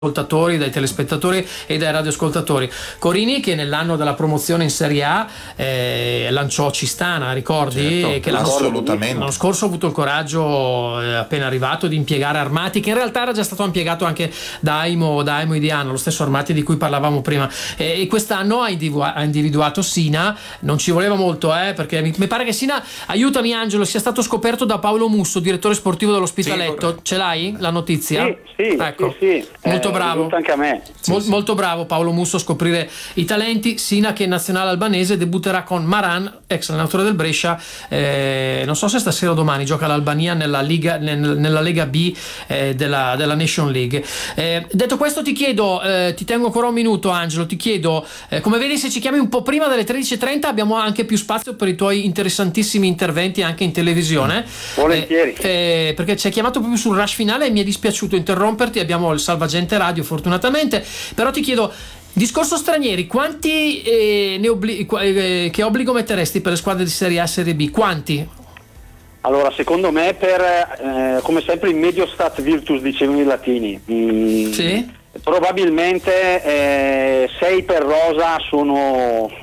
ascoltatori, dai telespettatori e dai radioascoltatori. Corini, che nell'anno della promozione in Serie A lanciò Cistana, ricordi? Certo, e che assolutamente. l'anno scorso ha avuto il coraggio, appena arrivato, di impiegare Armati, che in realtà era già stato impiegato anche da Aimo Idiano, lo stesso Armati di cui parlavamo prima, e quest'anno ha individuato Sina. Non ci voleva molto, perché mi pare che Sina, aiutami Angelo, sia stato scoperto da Paolo Musso, direttore sportivo dell'Ospitaletto. Ce l'hai la notizia? Sì, ecco. sì. Molto bravo, anche a me. Molto bravo Paolo Musso a scoprire i talenti. Sina, che in nazionale albanese debutterà con Maran, ex allenatore del Brescia, non so se stasera o domani gioca l'Albania nella Lega B della Nation League. Detto questo, ti chiedo, ti tengo ancora un minuto Angelo, ti chiedo, come vedi, se ci chiami un po' prima delle 13:30 abbiamo anche più spazio per i tuoi interessantissimi interventi anche in televisione. Volentieri. Perché ci hai chiamato proprio sul rush finale e mi è dispiaciuto interromperti, abbiamo il salvagente radio fortunatamente, però ti chiedo, discorso stranieri, quanti che obbligo metteresti per le squadre di Serie A e Serie B? Quanti? Allora, secondo me, come sempre, in medio stat virtus, dicevano i latini. Sì? Probabilmente 6 per rosa sono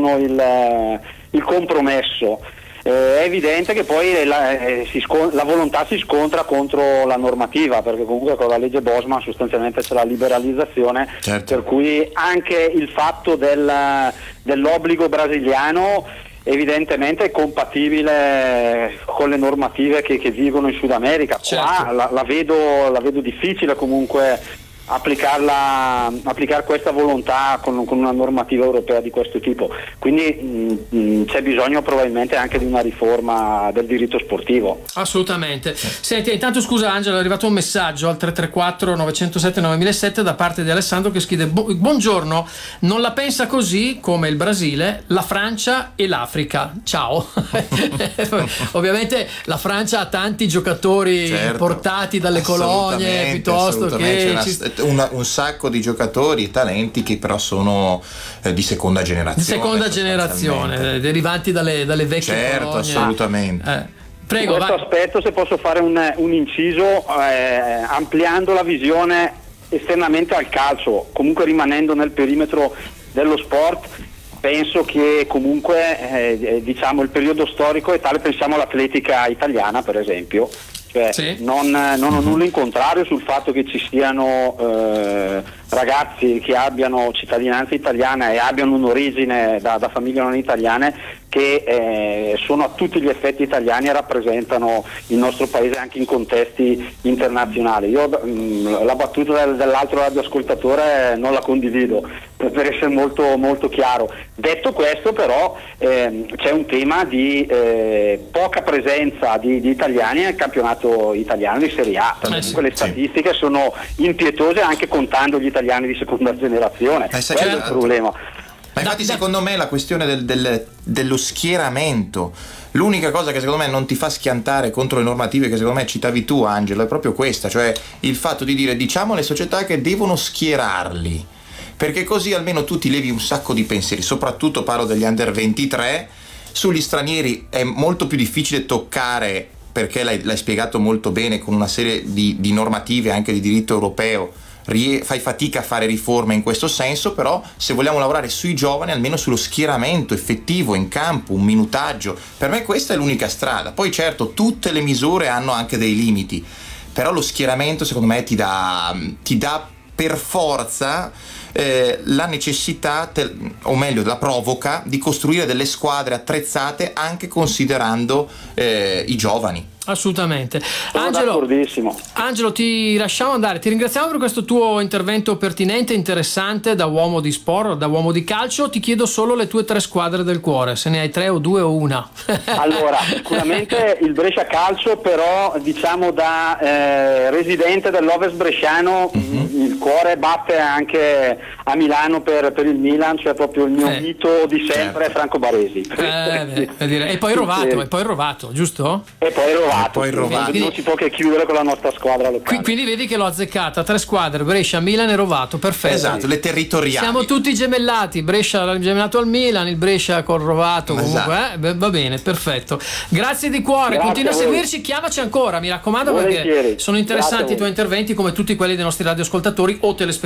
il compromesso. È evidente che poi la volontà si scontra contro la normativa, perché comunque con la legge Bosman sostanzialmente c'è la liberalizzazione, certo. Per cui anche il fatto dell'obbligo brasiliano evidentemente è compatibile con le normative che vigono in Sud America. Certo. Qua la vedo difficile comunque applicare questa volontà con una normativa europea di questo tipo, quindi c'è bisogno probabilmente anche di una riforma del diritto sportivo. Assolutamente. Senti, intanto scusa Angelo, è arrivato un messaggio al 334 907 9007 da parte di Alessandro, che scrive: buongiorno, non la pensa così come il Brasile, la Francia e l'Africa, ciao. Ovviamente la Francia ha tanti giocatori, certo, importati dalle colonie, piuttosto che un sacco di giocatori e talenti che però sono di seconda generazione, derivanti dalle vecchie colonie. Certo, assolutamente. Prego, questo aspetto, se posso fare un inciso, ampliando la visione esternamente al calcio, comunque rimanendo nel perimetro dello sport, penso che comunque il periodo storico è tale. Pensiamo all'atletica italiana, per esempio. Sì. Non ho nulla in contrario sul fatto che ci siano ragazzi che abbiano cittadinanza italiana e abbiano un'origine da famiglie non italiane, che sono a tutti gli effetti italiani e rappresentano il nostro paese anche in contesti internazionali. Io la battuta dell'altro radioascoltatore non la condivido, per essere molto, molto chiaro. Detto questo, però, c'è un tema di poca presenza di italiani nel campionato italiano di Serie A. Comunque le statistiche sono impietose, anche contando gli italiani di seconda generazione. Questo è il problema. Ma infatti secondo me la questione dello schieramento, l'unica cosa che secondo me non ti fa schiantare contro le normative, che secondo me citavi tu Angelo, è proprio questa, cioè il fatto di dire, diciamo alle società che devono schierarli, perché così almeno tu ti levi un sacco di pensieri. Soprattutto parlo degli under 23, sugli stranieri è molto più difficile toccare, perché l'hai spiegato molto bene, con una serie di normative anche di diritto europeo fai fatica a fare riforme in questo senso. Però se vogliamo lavorare sui giovani, almeno sullo schieramento effettivo in campo, un minutaggio, per me questa è l'unica strada. Poi certo, tutte le misure hanno anche dei limiti, però lo schieramento secondo me ti dà per forza la necessità, o meglio la provoca, di costruire delle squadre attrezzate anche considerando i giovani. Assolutamente. Sono d'accordissimo. Angelo, ti lasciamo andare, ti ringraziamo per questo tuo intervento pertinente, interessante, da uomo di sport, da uomo di calcio. Ti chiedo solo le tue 3 squadre del cuore, se ne hai 3 o 2 o una. Allora, sicuramente il Brescia Calcio, però diciamo da residente dell'Ovest bresciano, il cuore batte anche a Milano per il Milan, cioè proprio il mio mito di sempre, certo. Franco Baresi. E poi Rovato, giusto? E poi Rovato. Rovato. poi Rovato. Non si può che chiudere con la nostra squadra locale. Quindi vedi che l'ho azzeccata, 3 squadre, Brescia, Milan e Rovato, perfetto. Esatto, le territoriali. Siamo tutti gemellati, Brescia gemellato al Milan, il Brescia col Rovato, comunque, Esatto. va bene, perfetto. Grazie di cuore, Grazie continua a a voi. seguirci, chiamaci ancora, mi raccomando, perché Volentieri. sono interessanti Grazie a i tuoi voi. interventi come tutti quelli dei nostri radioascoltatori o telespettatori.